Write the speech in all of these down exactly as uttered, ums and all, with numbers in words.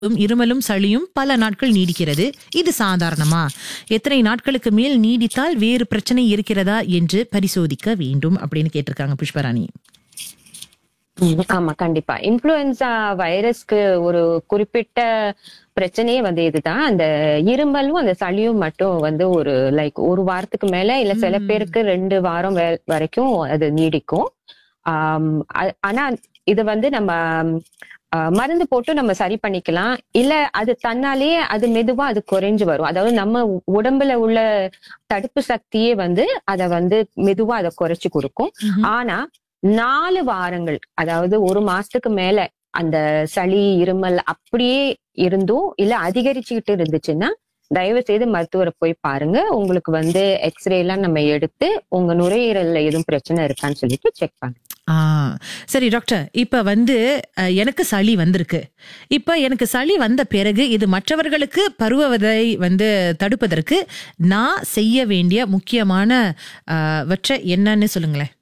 இருமலும் சளியும் பல நாட்கள் நீடிக்கிறது. இது சாதாரணமா? எத்தனை நாட்களுக்கு மேல் நீடித்தால் வேறு பிரச்சனை இருக்கிறதா என்று பரிசோதிக்க வேண்டும் அப்படின்னு கேட்டிருக்காங்க புஷ்பராணி. ம், ஆமா, கண்டிப்பா. இன்ஃப்ளூயன்சா வைரஸ்க்கு ஒரு குறிப்பிட்ட பிரச்சனையே வந்து இதுதான். அந்த இருமலும் அந்த சளியும் மட்டும் வந்து ஒரு லைக் ஒரு வாரத்துக்கு மேல, இல்ல சில ம். பேருக்கு ரெண்டு வாரம் வே- வரைக்கும் அது நீடிக்கும். ஆம், அ- ஆனா இது வந்து நம்ம ஆ, மருந்து போட்டு நம்ம சரி பண்ணிக்கலாம். இல்ல அது தன்னாலேயே அது மெதுவா அது குறைஞ்சு வரும். அதாவது நம்ம உடம்புல உள்ள தடுப்பு சக்தியே வந்து அத வந்து மெதுவா அதை குறைச்சு கொடுக்கும். ம்ஹும். ஆனா நாலு வாரங்கள், அதாவது ஒரு மாசத்துக்கு மேல அந்த சளி இருமல் அப்படியே இருந்தும் இல்ல அதிகரிச்சுக்கிட்டு இருந்துச்சுன்னா தயவு செய்து மருத்துவரை போய் பாருங்க. உங்களுக்கு வந்து எக்ஸ்ரே எல்லாம் நம்ம எடுத்து உங்க நுரையீரல்ல எதுவும் பிரச்சனை இருக்கான்னு சொல்லிட்டு செக் பண்ணுங்க. ஆ, சரி டாக்டர். இப்ப வந்து அஹ், எனக்கு சளி வந்திருக்கு. இப்ப எனக்கு சளி வந்த பிறகு இது மற்றவர்களுக்கு பருவதை வந்து தடுப்பதற்கு நான் செய்ய வேண்டிய முக்கியமான அஹ், வற்றை என்னன்னு சொல்லுங்களேன்.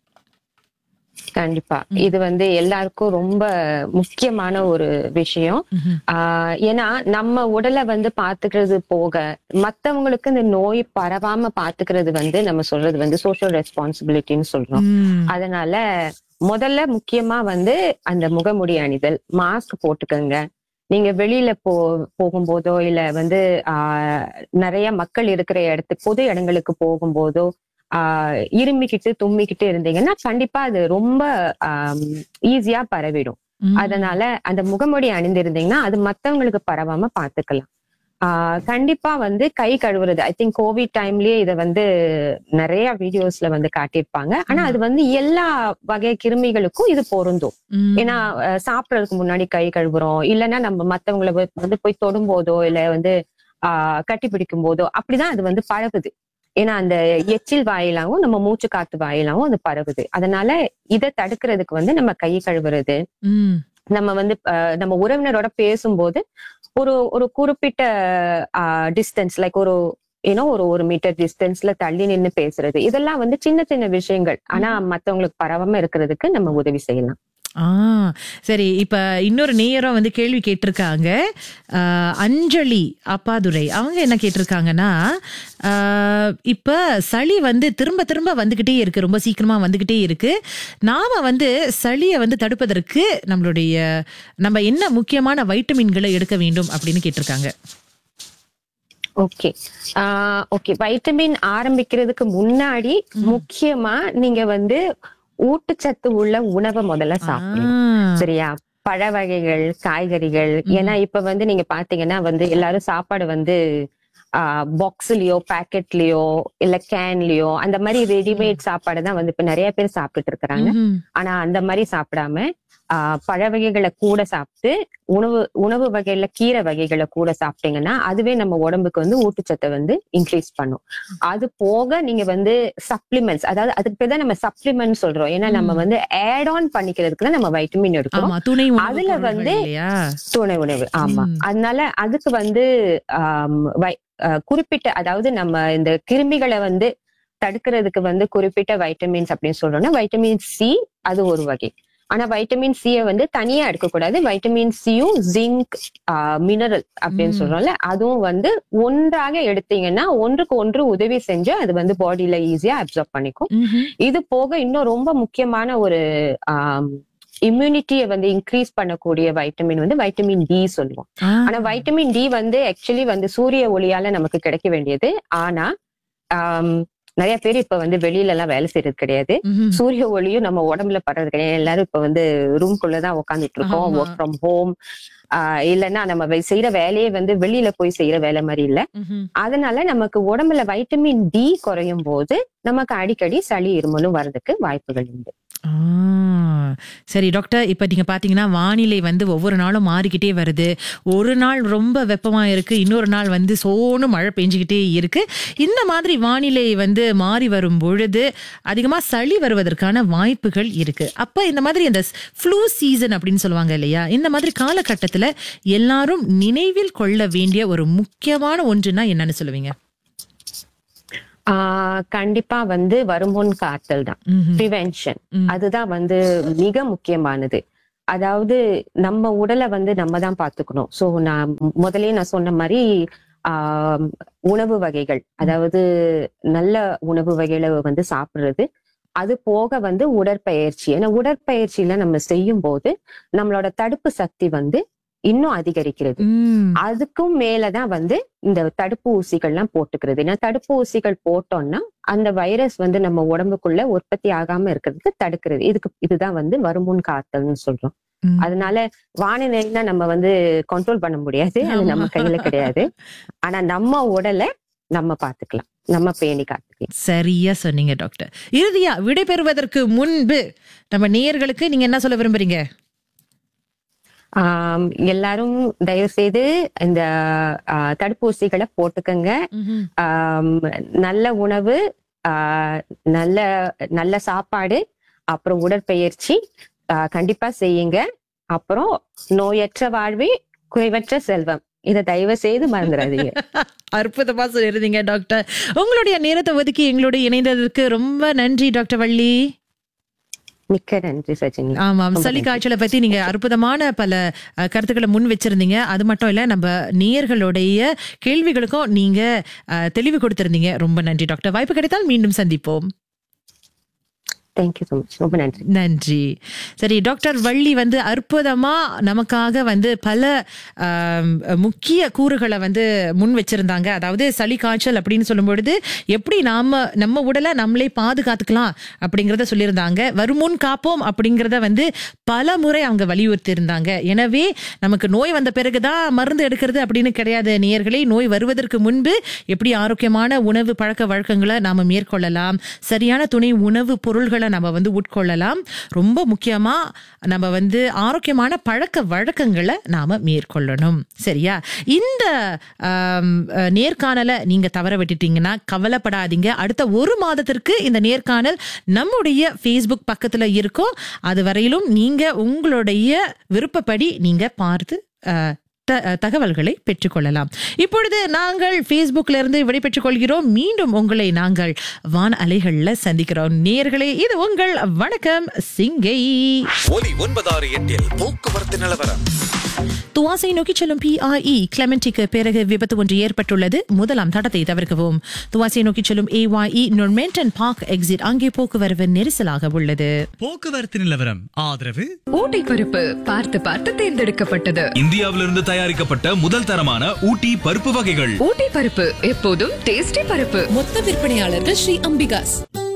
கண்டிப்பா. இது வந்து எல்லாருக்கும் ரொம்ப முக்கியமான ஒரு விஷயம். ம்ஹும். ஆஹ் ஏன்னா நம்ம உடலை வந்து பாத்துக்கிறது போக மத்தவங்களுக்கு இந்த நோய் பரவாம பாத்துக்கிறது வந்து நம்ம சொல்றது வந்து சோஷியல் ரெஸ்பான்சிபிலிட்டின்னு சொல்றோம். ம். அதனால முதல்ல முக்கியமா வந்து அந்த முகமூடி அணிதல், மாஸ்க் போட்டுக்கங்க. நீங்க வெளியில போ போகும்போதோ இல்ல வந்து ஆஹ் நிறைய மக்கள் இருக்கிற இடத்துக்கு பொது இடங்களுக்கு போகும்போதோ ஆஹ் இருமிக்கிட்டு தும்மிக்கிட்டு இருந்தீங்கன்னா கண்டிப்பா அது ரொம்ப ஆஹ் ஈஸியா பரவிடும். ம். அதனால அந்த முகமூடி அணிந்திருந்தீங்கன்னா அது மத்தவங்களுக்கு பரவாம பாத்துக்கலாம். ஆஹ் கண்டிப்பா வந்து கை கழுவுறது, ஐ திங்க் கோவிட் டைம்லயே இத வந்து நிறைய வீடியோஸ்ல வந்து காட்டியிருப்பாங்க. ஆனா ஆமா. அது வந்து எல்லா வகை கிருமிகளுக்கும் இது பொருந்தும். ம். ஏன்னா அஹ் சாப்பிடறதுக்கு முன்னாடி கை கழுவுறோம், இல்லைன்னா நம்ம மத்தவங்களை வந்து வந்து போய் தொடும்போதோ இல்ல வந்து ஆஹ் கட்டி பிடிக்கும் போதோ அப்படிதான் அது வந்து பரவுது. ஏன்னா அந்த எச்சில் வாயிலாவும் நம்ம மூச்சு காத்து வாயிலாவும் அது பரவுது. அதனால இதை தடுக்கிறதுக்கு வந்து நம்ம கை கழுவுறது, ம். நம்ம வந்து அஹ், நம்ம உறவினரோட பேசும்போது ஒரு ஒரு குறிப்பிட்ட டிஸ்டன்ஸ் லைக் ஒரு ஏன்னோ ஒரு ஒரு மீட்டர் டிஸ்டன்ஸ்ல தள்ளி நின்னு பேசுறது, இதெல்லாம் வந்து சின்ன சின்ன விஷயங்கள். ஆனா மத்தவங்களுக்கு பரவாம இருக்கிறதுக்கு நம்ம உதவி செய்யலாம். ஆ, சரி. இப்ப இன்னொரு நேயரும் வந்து கேள்வி கேட்டிருக்காங்க. அஹ், அஞ்சலி அப்பாதுரை அவங்க என்ன கேட்டிருக்காங்கன்னா, அஹ், இப்ப சளி வந்து திரும்ப திரும்ப வந்துகிட்டே இருக்கு, ரொம்ப சீக்கிரமா வந்துகிட்டே இருக்கு. நாம வந்து சளியை வந்து தடுப்பதற்கு நம்மளுடைய நம்ம என்ன முக்கியமான வைட்டமின்களை எடுக்க வேண்டும் அப்படின்னு கேட்டிருக்காங்க. ஓகே. ஆஹ் ஓகே, வைட்டமின் ஆரம்பிக்கிறதுக்கு முன்னாடி முக்கியமா நீங்க வந்து ஊட்டச்சத்து உள்ள உணவை முதல்ல ஆ. சாப்பிடணும். சரியா? பழ வகைகள், காய்கறிகள். ம். ஏன்னா இப்ப வந்து நீங்க பாத்தீங்கன்னா வந்து எல்லாரும் சாப்பாடு வந்து ஆஹ் பாக்ஸ்லயோ பேக்கெட்லயோ இல்ல கேன்லயோ அந்த மாதிரி ரெடிமேட் சாப்பாடு தான் வந்து இப்ப நிறைய பேர் சாப்பிட்டுட்டு இருக்கிறாங்க. ம்ஹும். ஆனா அந்த மாதிரி சாப்பிடாம ஆஹ் பழ வகைகளை கூட சாப்பிட்டு உணவு உணவு வகையில கீரை வகைகளை கூட சாப்பிட்டீங்கன்னா அதுவே நம்ம உடம்புக்கு வந்து ஊட்டச்சத்தை வந்து இன்க்ரீஸ் பண்ணும். அது போக நீங்க வந்து சப்ளிமெண்ட்ஸ், அதாவது அதுக்கு பேர் தான் நம்ம சப்ளிமெண்ட் சொல்றோம். ஏன்னா நம்ம ம். வந்து ஆட் ஆன் பண்ணிக்கிறதுக்கு தான் நம்ம வைட்டமின் எடுக்கிறோம். ஆமா, துணை உணவு அதுல பொருள்கள் வந்து இல்லையா? துணை உணவு. ஆமா. ம். அதனால அதுக்கு வந்து ஆம், வை- அஹ் குறிப்பிட்ட, அதாவது நம்ம இந்த கிருமிகளை வந்து தடுக்கிறதுக்கு வந்து குறிப்பிட்ட வைட்டமின்ஸ் அப்படின்னு சொல்றோம்னா வைட்டமின் சி அது ஒரு வகை. ஆனா வைட்டமின் சியை வந்து தனியா எடுக்கக்கூடாது. வைட்டமின் சியும் ஜிங்க் மினரல் அப்படின்னு ம். சொல்றோம்ல, அதுவும் வந்து ஒன்றாக எடுத்தீங்கன்னா ஒன்றுக்கு ஒன்று உதவி செஞ்சு அது வந்து பாடியில ஈஸியா அப்சர்வ் பண்ணிக்கும். ம்ஹும். இது போக இன்னும் ரொம்ப முக்கியமான ஒரு இம்யூனிட்டியை வந்து இன்க்ரீஸ் பண்ணக்கூடிய வைட்டமின் வந்து வைட்டமின் டி சொல்லுவோம். ஆ. ஆனா வைட்டமின் டி வந்து ஆக்சுவலி வந்து சூரிய ஒளியால நமக்கு கிடைக்க வேண்டியது. ஆனா ஆம், நிறைய பேர் இப்ப வந்து வெளியில எல்லாம் வேலை செய்யறது கிடையாது. ம்ஹும். சூரிய ஒளியும் நம்ம உடம்புல படுறது கிடையாது. எல்லாரும் இப்ப வந்து ரூம்குள்ளதான் உட்காந்துட்டு இருக்கோம், ஆமா. Work from home. ஆஹ் இல்லைன்னா நம்ம வே- செய்யற வேலையே வந்து வெளியில போய் செய்யற வேலை மாதிரி இல்ல. ம்ஹும். அதனால நமக்கு உடம்புல வைட்டமின் டி குறையும் போது நமக்கு அடிக்கடி சளி இருமலும் வர்றதுக்கு வாய்ப்புகள் உண்டு. ஆ, சரி டாக்டர். இப்ப நீங்க பாத்தீங்கன்னா வானிலை வந்து ஒவ்வொரு நாளும் மாறிக்கிட்டே வருது. ஒரு நாள் ரொம்ப வெப்பமா இருக்கு, இன்னொரு நாள் வந்து சோனு மழை பெஞ்சுக்கிட்டே இருக்கு. இந்த மாதிரி வானிலை வந்து மாறி வரும் பொழுது அதிகமா சளி வருவதற்கான வாய்ப்புகள் இருக்கு. அப்ப இந்த மாதிரி இந்த ஃப்ளூ சீசன் அப்படின்னு சொல்லுவாங்க இல்லையா, இந்த மாதிரி காலகட்டத்துல எல்லாரும் நினைவில் கொள்ள வேண்டிய ஒரு முக்கியமான ஒன்றுனா என்னன்னு சொல்லுவீங்க? ஆஹ் கண்டிப்பா வந்து வருமுன் காத்தல் தான் ம்ஹும். ப்ரிவென்ஷன். ம். அதுதான் வந்து மிக முக்கியமானது. அதாவது நம்ம உடலை வந்து நம்ம தான் பாத்துக்கணும். சோ நான் முதலே நான் சொன்ன மாதிரி ஆஹ் உணவு வகைகள், அதாவது நல்ல உணவு வகைகளை வந்து சாப்பிடுறது, அது போக வந்து உடற்பயிற்சி. ஏன்னா உடற்பயிற்சியில நம்ம செய்யும் போது நம்மளோட தடுப்பு சக்தி வந்து இன்னும் அதிகரிக்கிறது. அதுக்கும் மேலதான் வந்து இந்த தடுப்பு ஊசிகள்லாம் போட்டுக்கிறது. ஏன்னா தடுப்பு ஊசிகள் போட்டோம்னா அந்த வைரஸ் வந்து நம்ம உடம்புக்குள்ள உற்பத்தி ஆகாம இருக்கிறதுக்கு தடுக்கிறது. இதுக்கு இதுதான் வந்து வருமுன் காத்தல்னு சொல்றோம். அதனால வானிலைன்னா நம்ம வந்து கண்ட்ரோல் பண்ண முடியாது, அது நம்ம கையில கிடையாது. ஆனா நம்ம உடலை நம்ம பாத்துக்கலாம், நம்ம பேணி காத்துக்கலாம். சரியா சொன்னீங்க டாக்டர். இறுதியா விடைபெறுவதற்கு முன்பு நம்ம நேயர்களுக்கு நீங்க என்ன சொல்ல விரும்புறீங்க? ஆஹ் எல்லாரும் தயவு செய்து இந்த தடுப்பூசிகளை போட்டுக்கங்க. ஆஹ் நல்ல உணவு, ஆஹ் நல்ல நல்ல சாப்பாடு, அப்புறம் உடற்பயிற்சி ஆஹ் கண்டிப்பா செய்யுங்க. அப்புறம் நோயற்ற வாழ்வே குறைவற்ற செல்வம், இதை தயவு செய்து மறந்துடாதீங்க. அற்புதமா சொல்லிருந்தீங்க டாக்டர். உங்களுடைய நேரத்தை ஒதுக்கி எங்களுடைய இணைந்ததற்கு ரொம்ப நன்றி டாக்டர் வள்ளி. மிக்க நன்றி சஜினி. ஆமாம், சளி காய்ச்சலை பத்தி நீங்க அற்புதமான பல கருத்துக்களை முன் வச்சிருந்தீங்க. அது மட்டும் இல்ல, நம்ம நேயர்களுடைய கேள்விகளுக்கும் நீங்க தெளிவு கொடுத்திருந்தீங்க. ரொம்ப நன்றி டாக்டர். வாய்ப்பு கிடைத்தால் மீண்டும் சந்திப்போம். Thank you so much. ரொம்ப நன்றி. நன்றி. சரி, டாக்டர் வள்ளி வந்து அற்புதமா நமக்காக வந்து பல முக்கிய கூறுகளை வந்து முன் வச்சிருந்தாங்க. அதாவது சளி காய்ச்சல் அப்படின்னு சொல்லும் பொழுது எப்படி நாம நம்ம உடலை நம்மளே பாதுகாத்துக்கலாம் அப்படிங்கிறத சொல்லியிருந்தாங்க. வருமுன் காப்போம் அப்படிங்கிறத வந்து பல முறை அவங்க வலியுறுத்தி இருந்தாங்க. எனவே நமக்கு நோய் வந்த பிறகுதான் மருந்து எடுக்கிறது அப்படின்னு கிடையாது நேயர்களே. நோய் வருவதற்கு முன்பு எப்படி ஆரோக்கியமான உணவு பழக்க வழக்கங்களை நாம மேற்கொள்ளலாம், சரியான துணை உணவு பொருள்களை நம்ம வந்து உட்கொள்ளலாம். ரொம்ப முக்கியமா நம்ம வந்து ஆரோக்கியமான பழக்க வழக்கங்களை நாம மேற்கொள்ளணும். சரியா? இந்த நேர்காணலை நீங்க தவற விட்டுட்டீங்கன்னா கவலைப்படாதீங்க. அடுத்த ஒரு மாதத்திற்கு இந்த நேர்காணல் நம்முடைய Facebook பக்கத்துல இருக்கும். அது வரையிலும் நீங்க உங்களுடைய விருப்பப்படி நீங்க பார்த்து தகவல்களை பெற்றுக்கொள்ளலாம். இப்பொழுது நாங்கள் Facebookல இருந்து விடைபெற்றுக் கொள்கிறோம். மீண்டும் உங்களை நாங்கள் வான் அலைகள்ல சந்திக்கிறோம். நேயர்களே, இது உங்கள் வணக்கம் சிங்கை. ஒலி ஒன்பதாறு எட்டில் போக்குவரத்து நிலவரம். துவாசை நோக்கி செல்லும் பி ஆர் இ கிளமெண்டிக்கு பிறகு விபத்து ஒன்று ஏற்பட்டுள்ளது. முதலாம் தடத்தை தவிர்க்கவும். துவாசை நோக்கி செல்லும் ஏ ஒய் இ நொர்மென்டன் பார்க் எக்ஸிட், அங்கே போக்குவரத்து நெரிசலாக உள்ளது. போக்குவரத்து நிலவரம் ஆதரவு ஊட்டி பருப்பு பார்த்து பார்த்து தேர்ந்தெடுக்கப்பட்டது. இந்தியாவிலிருந்து தயாரிக்கப்பட்ட முதல் தரமான ஊட்டி பருப்பு வகைகள். ஊட்டி பருப்பு எப்போதும் டேஸ்டி பருப்பு. மொத்த விற்பனையாளர்கள் ஸ்ரீ அம்பிகாஸ்.